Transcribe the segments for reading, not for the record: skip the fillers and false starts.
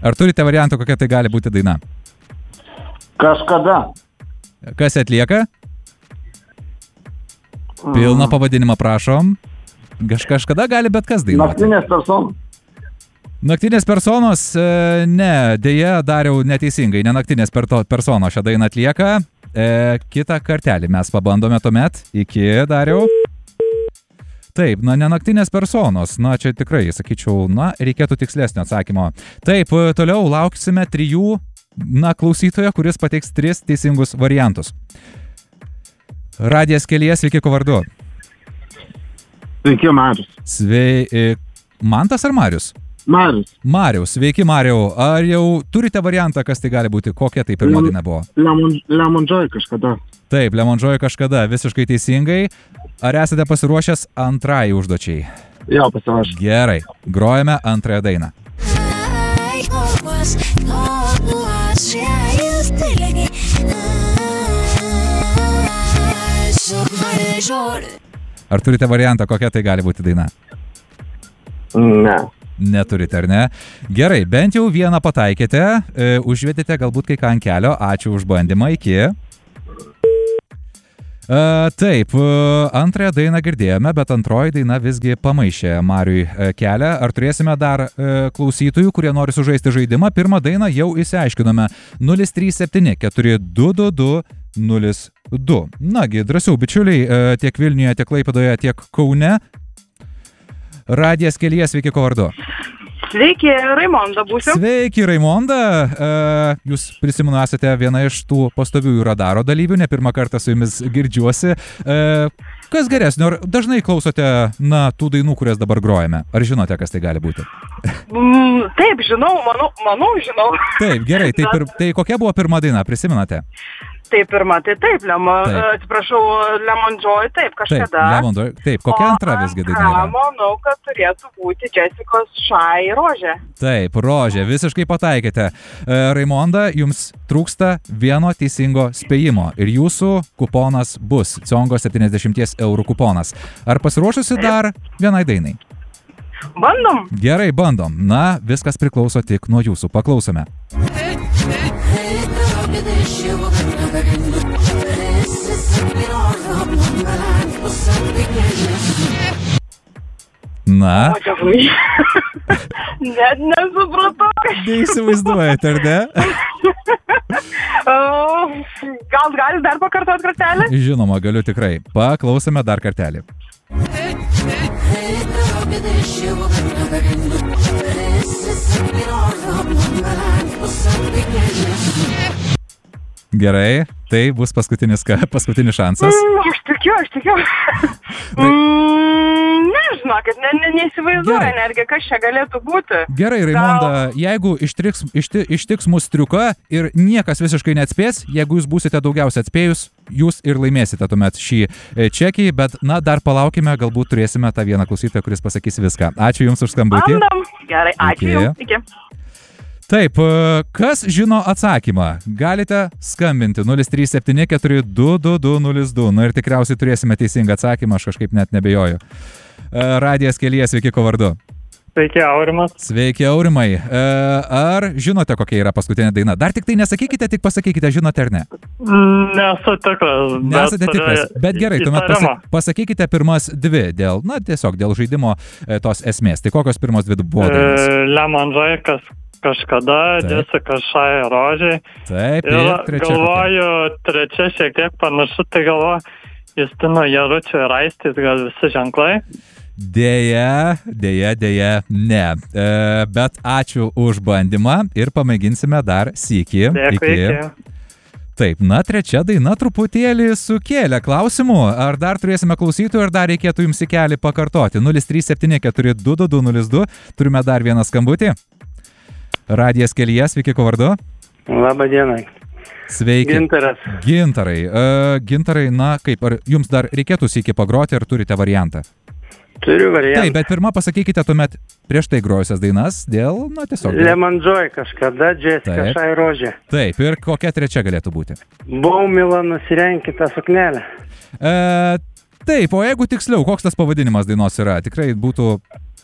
Ar turite variantų, kokia tai gali būti daina? Kažkada. Kas atlieka? Pilną pavadinimą prašom. Kažkada gali bet kas dainuoti. Naktinės personos. Naktinės personos, ne, dėja, Dariau neteisingai, ne naktinės personos šią dainą atlieka. Kitą kartelį mes pabandome tuomet. Iki, Dariau. Taip, na, ne naktinės personos. Na, čia tikrai, sakyčiau, na, reikėtų tikslesnio atsakymo. Taip, toliau lauksime 3, klausytojo, kuris pateiks 3 teisingus variantus. Radijas kelyje, sveiki, kuo vardu? Sveiki, Marius. Mantas ar Marius? Marius. Marius, sveiki, Mariau. Ar jau turite variantą, kas tai gali būti? Kokia tai pirma daina buvo? Lemon Joy kažkada. Taip, Lemon Joy kažkada, visiškai teisingai. Ar esate pasiruošęs antrai užduočiai? Jo, pasiruošęs. Gerai, grojame antrąją dainą. Ar turite variantą, kokia tai gali būti daina? Ne. Neturite, ar ne? Gerai, bent jau vieną pataikėte, užvedėte galbūt kai ką ant kelio, ačiū už bandymą, iki. Taip, antrąją dainą girdėjome, bet antroji daina visgi pamaišė Mariui kelią. Ar turėsime dar klausytojų, kurie nori sužaisti žaidimą? Pirmą dainą jau išsiaiškinome 037 422 02. Nagi, drąsiau, bičiuliai, tiek Vilniuje, tiek Klaipėdoje, tiek Kaune. Radijas kelyje, sveiki, kuo vardu? Sveiki, Raimonda būsiu. Sveiki, Raimonda. Jūs, prisimenu, esate viena iš tų pastoviųjų radaro dalyvių, ne pirmą kartą su jumis girdžiuosi. Kas geresnio, ar dažnai klausote, tų dainų, kurias dabar grojame? Ar žinote, kas tai gali būti? Taip, žinau, manau, žinau. Taip, gerai, tai kokia buvo pirma daina, prisimenate? Tai pirma, tai taip, Lemon Joy, taip, kažkada. Taip, Lemon Joy, taip, kokia antra visgi daina yra? Manau, kad turėtų būti Jessicos Shy Rožė. Taip, Rožė, visiškai pataikėte. Raimonda, jums trūksta vieno teisingo spėjimo ir jūsų kuponas bus Ciongo 70 eurų kuponas. Ar pasiruošusi dar vienai dainai? Bandom. Gerai, bandom. Na, viskas priklauso tik nuo jūsų. Paklausome. Na? Net nesupratau. Neįsivaizduojate, ar ne? Gal gali dar pakartot kartelį? Žinoma, galiu tikrai. Paklausome dar kartelį. Gerai, tai bus paskutinis šansas. Aš tikiu. Nežinokit, neįsivaizduoju netgi, kas čia galėtų būti. Gerai, Raimonda, jeigu ištiks mus triuka ir niekas visiškai neatspės, jeigu jūs būsite daugiausia atspėjus, jūs ir laimėsite tuomet šį čekį, bet dar palaukime, galbūt turėsime tą vieną klausytoją, kuris pasakys viską. Ačiū Jums už skambutį. Gerai, ačiū Jums. Iki. Taip, kas žino atsakymą? Galite skambinti 037 422 02. Na ir tikriausiai turėsime teisingą atsakymą, aš kažkaip net nebejoju. Radijas kelyje, sveiki, kuo vardu? Sveiki, Aurimas. Sveiki, Aurimai. Ar žinote, kokia yra paskutinė daina? Dar tik tai nesakykite, tik pasakykite, žinote ar ne? Nesu tikras. Nesate tikras, bet gerai, tuomet pasakykite pirmas dvi, tiesiog dėl žaidimo tos esmės. Tai kokios pirmos dvi buvo dainos? Lemon Joy kažkada, Jessica Shy Rožė. Taip, ir trečia. Galvoju, trečia šiek tiek panašu, tai galvoju, Justino Jaručio ir Aistės gal visi ženklai. Deja, ne. Bet ačiū už bandymą ir pamėginsime dar sykį. Dėkui. Taip, trečia daina truputėlį sukėlė klausimų. Ar dar turėsime klausytojų, ar dar reikėtų jums į kelį pakartoti? 037 422 02. Turime dar vieną skambutį. Radijas kelyje, sveiki, kuo vardu? Labą dieną. Sveiki. Gintarai. Gintarai, kaip, ar jums dar reikėtų sykį pagroti, ar turite variantą? Turiu variantą. Taip, bet pirmą pasakykite tuomet prieš tai grojusias dainas dėl, tiesiog. Lemon Joy kažkada, Jessica Shy Rožė. Taip, ir kokia trečia galėtų būti? Baumila, nusirenkite suknelę. Taip, o jeigu tiksliau, koks tas pavadinimas dainos yra? Tikrai būtų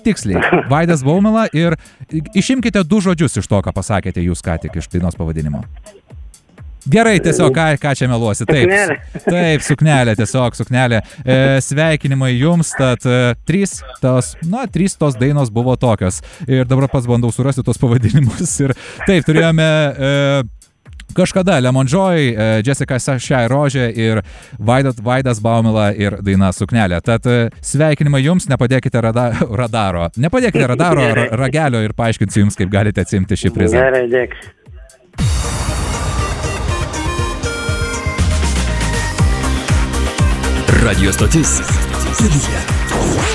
tiksliai. Vaidas Baumila ir išimkite 2 žodžius iš to, ką pasakėte jūs ką tik iš dainos pavadinimo. Gerai, tiesiog, ką čia meluosi. Taip, suknelė, tiesiog suknelė. Sveikinimai jums, tad 3 tos dainos buvo tokios. Ir dabar pats bandau surasti tos pavadinimus. Ir taip, turėjome kažkada Lemon Joy, Jessica Shai Rožė ir Vaidas Baumila ir daina suknelė. Tad sveikinimai jums, nepadėkite radaro. Nepadėkite radaro ragelio ir paaiškinsiu jums, kaip galite atsimti šį prizą. Gerai, dėkui. Radio stotis.